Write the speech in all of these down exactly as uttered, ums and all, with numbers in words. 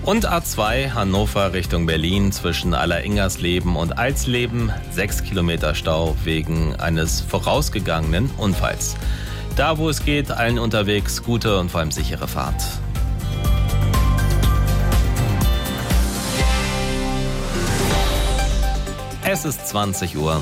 Und A zwei Hannover Richtung Berlin zwischen Aller-Ingersleben und Alsleben. Sechs Kilometer Stau wegen eines vorausgegangenen Unfalls. Da, wo es geht, allen unterwegs gute und vor allem sichere Fahrt. Es ist zwanzig Uhr.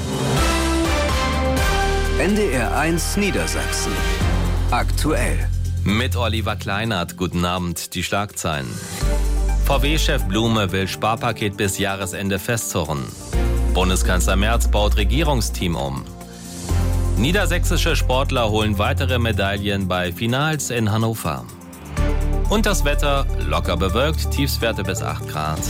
N D R eins Niedersachsen. Aktuell. Mit Oliver Kleinert. Guten Abend. Die Schlagzeilen. V W-Chef Blume will Sparpaket bis Jahresende festzurren. Bundeskanzler Merz baut Regierungsteam um. Niedersächsische Sportler holen weitere Medaillen bei Finals in Hannover. Und das Wetter locker bewölkt, Tiefstwerte bis acht Grad.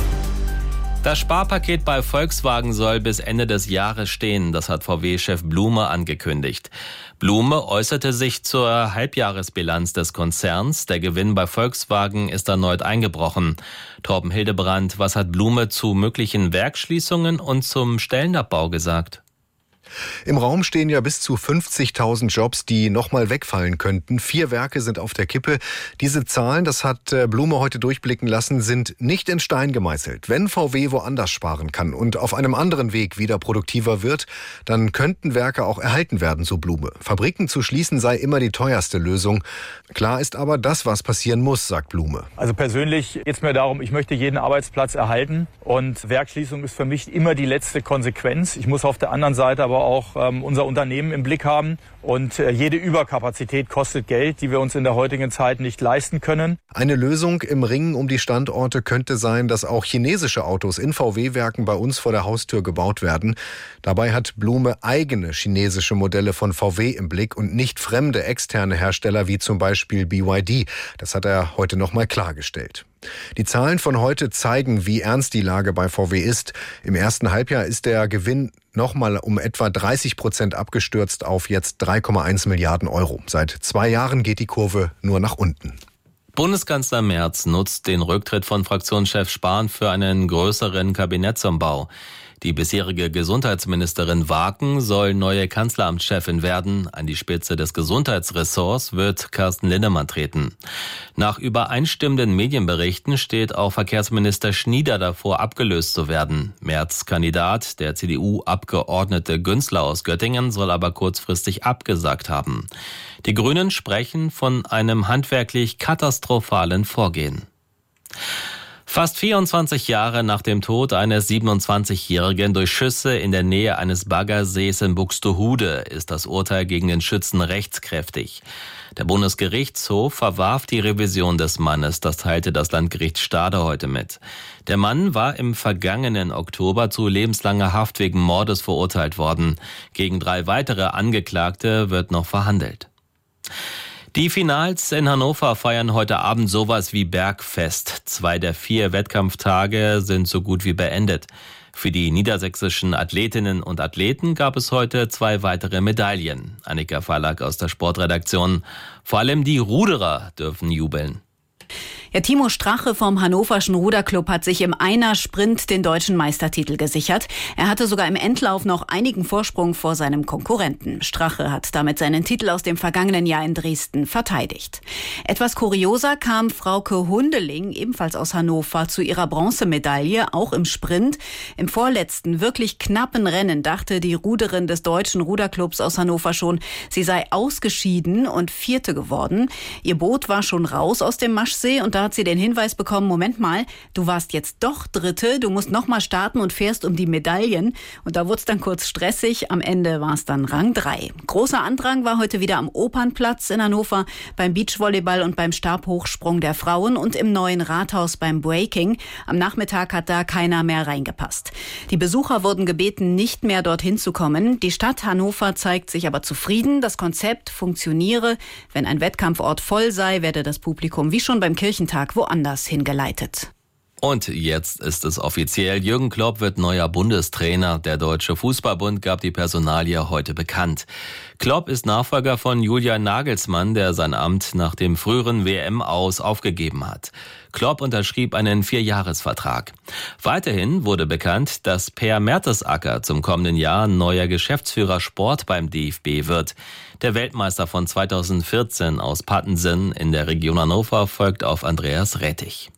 Das Sparpaket bei Volkswagen soll bis Ende des Jahres stehen, das hat V W-Chef Blume angekündigt. Blume äußerte sich zur Halbjahresbilanz des Konzerns. Der Gewinn bei Volkswagen ist erneut eingebrochen. Torben Hildebrand, was hat Blume zu möglichen Werksschließungen und zum Stellenabbau gesagt? Im Raum stehen ja bis zu fünfzigtausend Jobs, die nochmal wegfallen könnten. Vier Werke sind auf der Kippe. Diese Zahlen, das hat Blume heute durchblicken lassen, sind nicht in Stein gemeißelt. Wenn V W woanders sparen kann und auf einem anderen Weg wieder produktiver wird, dann könnten Werke auch erhalten werden, so Blume. Fabriken zu schließen sei immer die teuerste Lösung. Klar ist aber, das, was passieren muss, sagt Blume. Also persönlich geht es mir darum, ich möchte jeden Arbeitsplatz erhalten. Und Werksschließung ist für mich immer die letzte Konsequenz. Ich muss auf der anderen Seite aber auch ähm, unser Unternehmen im Blick haben. Und äh, jede Überkapazität kostet Geld, die wir uns in der heutigen Zeit nicht leisten können. Eine Lösung im Ringen um die Standorte könnte sein, dass auch chinesische Autos in V W-Werken bei uns vor der Haustür gebaut werden. Dabei hat Blume eigene chinesische Modelle von V W im Blick und nicht fremde externe Hersteller wie zum Beispiel B Y D. Das hat er heute nochmal klargestellt. Die Zahlen von heute zeigen, wie ernst die Lage bei V W ist. Im ersten Halbjahr ist der Gewinn nochmal um etwa dreißig Prozent abgestürzt auf jetzt drei Komma eins Milliarden Euro. Seit zwei Jahren geht die Kurve nur nach unten. Bundeskanzler Merz nutzt den Rücktritt von Fraktionschef Spahn für einen größeren Kabinettsumbau. Die bisherige Gesundheitsministerin Waken soll neue Kanzleramtschefin werden. An die Spitze des Gesundheitsressorts wird Carsten Linnemann treten. Nach übereinstimmenden Medienberichten steht auch Verkehrsminister Schnieder davor, abgelöst zu werden. Merz' Kandidat, der C D U-Abgeordnete Günzler aus Göttingen, soll aber kurzfristig abgesagt haben. Die Grünen sprechen von einem handwerklich katastrophalen Vorgehen. Fast vierundzwanzig Jahre nach dem Tod eines siebenundzwanzigjährigen durch Schüsse in der Nähe eines Baggersees in Buxtehude ist das Urteil gegen den Schützen rechtskräftig. Der Bundesgerichtshof verwarf die Revision des Mannes, das teilte das Landgericht Stade heute mit. Der Mann war im vergangenen Oktober zu lebenslanger Haft wegen Mordes verurteilt worden. Gegen drei weitere Angeklagte wird noch verhandelt. Die Finals in Hannover feiern heute Abend sowas wie Bergfest. Zwei der vier Wettkampftage sind so gut wie beendet. Für die niedersächsischen Athletinnen und Athleten gab es heute zwei weitere Medaillen. Annika Verlag aus der Sportredaktion. Vor allem die Ruderer dürfen jubeln. Ja, Timo Strache vom Hannoverschen Ruderclub hat sich im Einer-Sprint den deutschen Meistertitel gesichert. Er hatte sogar im Endlauf noch einigen Vorsprung vor seinem Konkurrenten. Strache hat damit seinen Titel aus dem vergangenen Jahr in Dresden verteidigt. Etwas kurioser kam Frauke Hundeling, ebenfalls aus Hannover, zu ihrer Bronzemedaille, auch im Sprint. Im vorletzten, wirklich knappen Rennen dachte die Ruderin des deutschen Ruderclubs aus Hannover schon, sie sei ausgeschieden und Vierte geworden. Ihr Boot war schon raus aus dem Maschsee und da hat sie den Hinweis bekommen, Moment mal, du warst jetzt doch Dritte, du musst nochmal starten und fährst um die Medaillen. Und da wurde es dann kurz stressig, am Ende war es dann Rang drei. Großer Andrang war heute wieder am Opernplatz in Hannover, beim Beachvolleyball und beim Stabhochsprung der Frauen und im neuen Rathaus beim Breaking. Am Nachmittag hat da keiner mehr reingepasst. Die Besucher wurden gebeten, nicht mehr dorthin zu kommen. Die Stadt Hannover zeigt sich aber zufrieden, das Konzept funktioniere. Wenn ein Wettkampfort voll sei, werde das Publikum wie schon beim Kirchentag woanders hingeleitet. Und jetzt ist es offiziell. Jürgen Klopp wird neuer Bundestrainer. Der Deutsche Fußballbund gab die Personalie heute bekannt. Klopp ist Nachfolger von Julian Nagelsmann, der sein Amt nach dem früheren W M-Aus aufgegeben hat. Klopp unterschrieb einen Vierjahresvertrag. Weiterhin wurde bekannt, dass Per Mertesacker zum kommenden Jahr neuer Geschäftsführer Sport beim D F B wird. Der Weltmeister von zweitausendvierzehn aus Pattensen in der Region Hannover folgt auf Andreas Rettig.